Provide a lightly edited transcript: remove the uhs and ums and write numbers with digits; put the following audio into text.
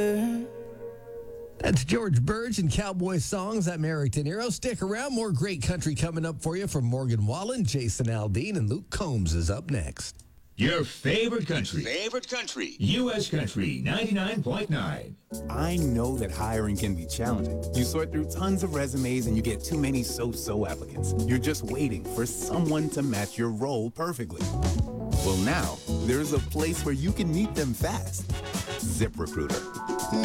That's George Burge and Cowboy Songs. I'm Eric De Niro. Stick around. More great country coming up for you from Morgan Wallen, Jason Aldean, and Luke Combs is up next. Your favorite country. Favorite country. U.S. Country 99.9. I know that hiring can be challenging. You sort through tons of resumes and you get too many so-so applicants. You're just waiting for someone to match your role perfectly. Well, now, there's a place where you can meet them fast. ZipRecruiter.